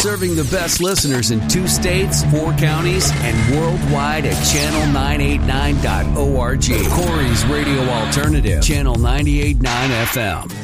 Serving the best listeners in 2 states, 4 counties, and worldwide at channel989.org. Corey's Radio Alternative, Channel 98.9 FM.